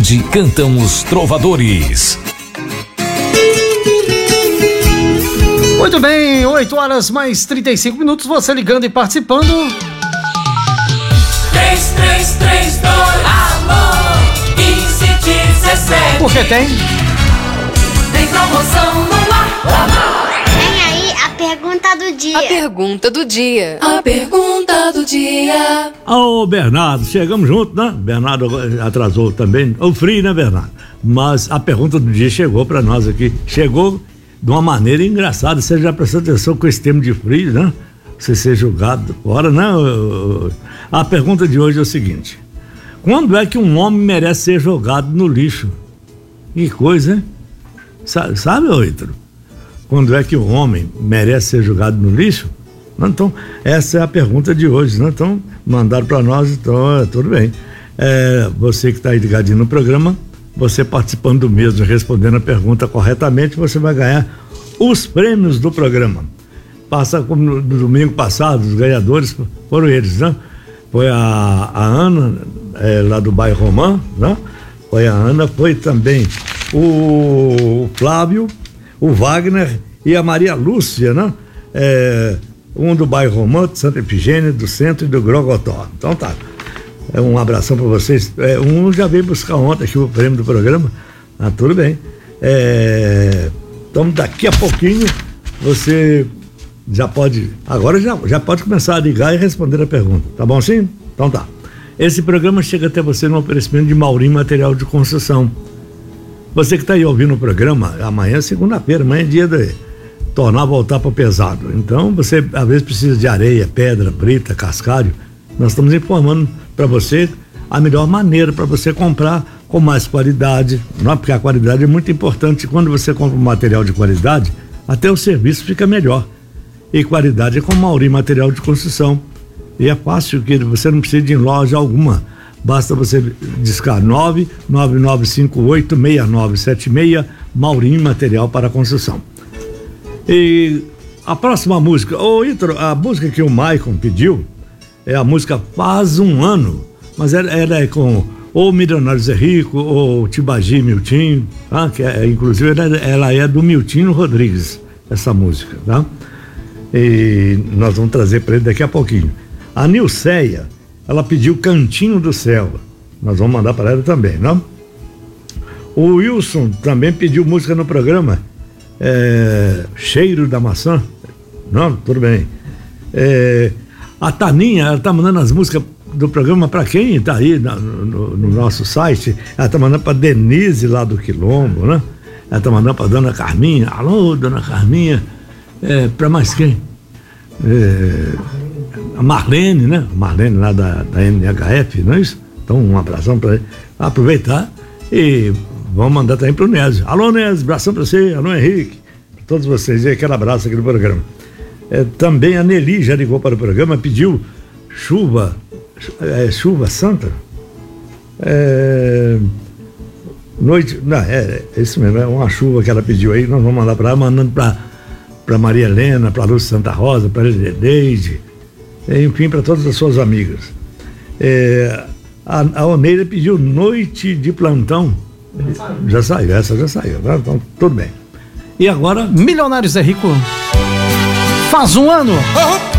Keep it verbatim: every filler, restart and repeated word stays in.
cidade, cantam os trovadores. Muito bem, oito horas mais trinta e cinco minutos, você ligando e participando. três três três dois, alô, quinze dezessete. Porque tem? Tem promoção no ar. Vem aí a pergunta do dia. A pergunta do dia. A pergunta do dia. Ô, Bernardo, chegamos juntos, né? Bernardo atrasou também. O frio, né, Bernardo? Mas a pergunta do dia chegou pra nós aqui. Chegou de uma maneira engraçada. Você já prestou atenção com esse tempo de frio, né? Você ser julgado fora, né? A pergunta de hoje é o seguinte: quando é que um homem merece ser jogado no lixo? Que coisa, hein? Sa- sabe, ô Ítalo? Quando é que o homem merece ser jogado no lixo? Então, essa é a pergunta de hoje, né? Então, mandaram para nós, então, é, tudo bem. É, você que está aí ligadinho no programa, você participando do mesmo, respondendo a pergunta corretamente, você vai ganhar os prêmios do programa. Passa como no, no domingo passado, os ganhadores foram eles, né? Foi a, a Ana, é, lá do bairro Romã, né? Foi a Ana, foi também o Flávio, o Wagner e a Maria Lúcia, né? É, um do bairro Romã, de Santa Efigênia, do centro e do Grogotó. Então tá. É, um abração para vocês. É, um já veio buscar ontem aqui o prêmio do programa. Ah, tudo bem. É, então daqui a pouquinho você já pode, agora já, já pode começar a ligar e responder a pergunta. Tá bom assim? Então tá. Esse programa chega até você no oferecimento de Maurim Material de Construção. Você que está aí ouvindo o programa, amanhã é segunda-feira, amanhã é dia de tornar a voltar para o pesado. Então, você às vezes precisa de areia, pedra, brita, cascalho. Nós estamos informando para você a melhor maneira para você comprar com mais qualidade, não, porque a qualidade é muito importante. Quando você compra um material de qualidade, até o serviço fica melhor. E qualidade é com Maurim Material de Construção. E é fácil, que você não precisa de ir em loja alguma. Basta você discar nove nove nove cinco oito seis nove sete seis, Maurim Material para Construção. E a próxima música, ô Ítalo, a música que o Maicon pediu é a música Faz um Ano, mas ela, ela é com ou Milionários é Rico, ou Tibagi Miltinho, tá? Que é, inclusive ela, ela é do Miltinho Rodrigues, essa música, tá? E nós vamos trazer para ele daqui a pouquinho. A Nilceia, ela pediu Cantinho do Céu, nós vamos mandar para ela também, não? O Wilson também pediu música no programa, é, Cheiro da Maçã, não? Tudo bem. É, a Taninha, ela tá mandando as músicas do programa para quem tá aí no, no, no nosso site. Ela tá mandando para Denise lá do Quilombo, né? Ela tá mandando para Dona Carminha. Alô, Dona Carminha. É, para mais quem? É, a Marlene, né? Marlene lá da, da N H F, não é isso? Então, um abração para ele. Aproveitar e vamos mandar também pro Nésio. Alô, Nésio, abração para você. Alô, Henrique. Pra todos vocês. E aquele abraço aqui no programa. É, também a Nelly já ligou para o programa, pediu chuva, é, chuva santa, é, noite, não, é, é isso mesmo, é uma chuva que ela pediu aí, nós vamos mandar para ela, mandando para para Maria Helena, para Lúcia Santa Rosa, para Deide, enfim, para todas as suas amigas. É, a, a Oneira pediu Noite de Plantão, já saiu, essa já saiu, né? Então tudo bem. E agora, Milionários é Rico. Faz um ano.